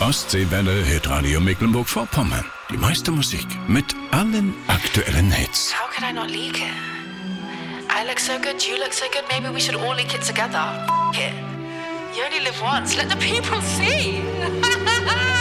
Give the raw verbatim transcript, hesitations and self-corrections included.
Ostseewelle Hitradio Mecklenburg-Vorpommern. Die meiste Musik mit allen aktuellen Hits. How could I not leak it? I look so good, you look so good, maybe we should all leak it together. F- it. You only live once, let the people see.